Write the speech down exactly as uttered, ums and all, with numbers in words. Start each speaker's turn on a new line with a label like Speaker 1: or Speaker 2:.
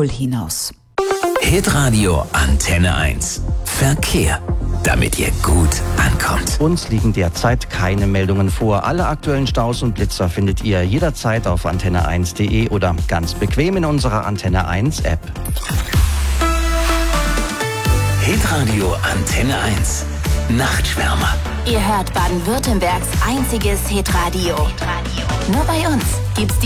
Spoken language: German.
Speaker 1: Tirol hinaus.
Speaker 2: Hitradio Antenne eins. Verkehr. Damit ihr gut ankommt.
Speaker 3: Uns liegen derzeit keine Meldungen vor. Alle aktuellen Staus und Blitzer findet ihr jederzeit auf antenne eins punkt de oder ganz bequem in unserer Antenne eins App.
Speaker 2: Hitradio Antenne eins. Nachtschwärmer.
Speaker 4: Ihr hört Baden-Württembergs einziges Hitradio. Nur bei uns gibt's die